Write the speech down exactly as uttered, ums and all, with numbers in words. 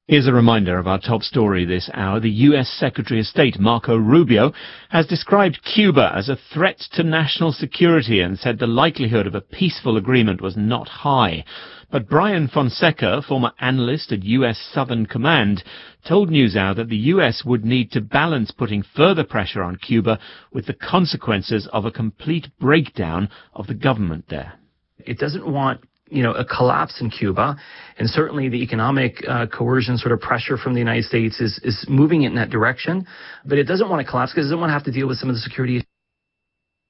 Here's a reminder of our top story this hour. The U S Secretary of State, Marco Rubio, has described Cuba as a threat to national security and said the likelihood of a peaceful agreement was not high. But Brian Fonseca, former analyst at U S Southern Command, told NewsHour that the U S would need to balance putting further pressure on Cuba with the consequences of a complete breakdown of the government there. It doesn't want you know, a collapse in Cuba, and certainly the economic uh, coercion sort of pressure from the United States is, is moving it in that direction, but it doesn't want to collapse because it doesn't want to have to deal with some of the security issues.